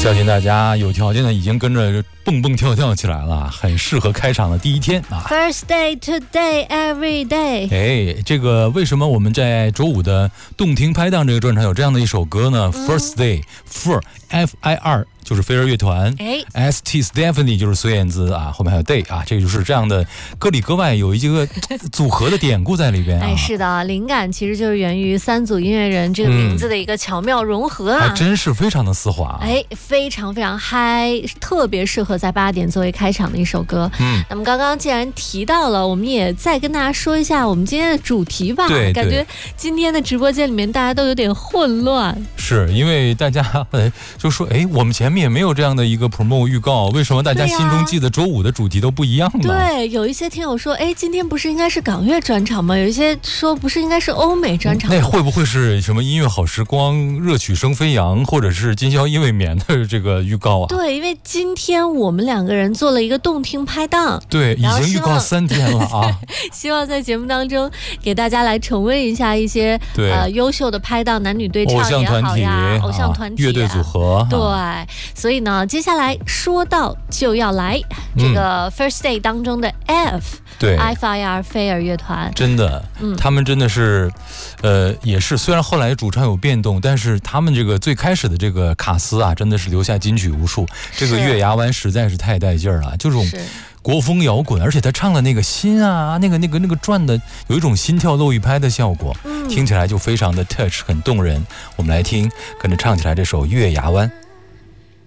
相信大家有条件的已经跟着蹦蹦跳跳起来了，很适合开场的第一天啊。 First day today every day。 这个为什么我们在周五的动听拍档这个专场有这样的一首歌呢？First day FIR FIR 就是飞儿乐团，ST Stephanie 就是孙燕姿啊，后面还有 Day 啊，这就是这样的歌里歌外有一个组合的典故在里边啊。 是的，灵感其实就是源于三组音乐人这个名字的一个巧妙融合啊， 还真是非常的丝滑， 非常非常嗨，特别适合在8点作为开场的一首歌。那么刚刚既然提到了，我们也再跟大家说一下我们今天的主题吧。 对， 感觉今天的直播间里面大家都有点混乱， 是因为大家就说我们前面也没有这样的一个 promo 预告，为什么大家心中记得周五的主题都不一样呢？ 对，有一些听友说今天不是应该是港乐专场吗？有一些说不是应该是欧美专场吗？ 那会不会是什么音乐好时光、热曲声飞扬，或者是今宵夜未眠的这个预告啊？ 对，因为今天我们两个人做了一个动听拍档， 对，已经预告3天了啊。 希望在节目当中给大家来重温一下一些优秀的拍档，男女对唱也好呀，偶像团体、 乐队组合。 对，所以呢，接下来说到就要来这个 First Day 当中的 F。对 FIR 飞儿乐团真的，他们真的是，也是虽然后来主唱有变动，但是他们这个最开始的这个卡斯啊，真的是留下金曲无数。这个月牙湾实在是太带劲儿了，这种国风摇滚，而且他唱的那个心啊，那个转的，有一种心跳漏一拍的效果，听起来就非常的 touch， 很动人。我们来听，跟着唱起来这首《月牙湾》。